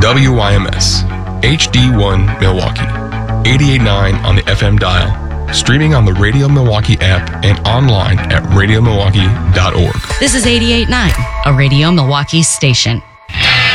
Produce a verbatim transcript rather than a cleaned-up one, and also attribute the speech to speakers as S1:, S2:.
S1: W Y M S, H D one Milwaukee, eighty-eight point nine on the F M dial, streaming on the Radio Milwaukee app and online at radio milwaukee dot org.
S2: This is eighty-eight point nine, a Radio Milwaukee station.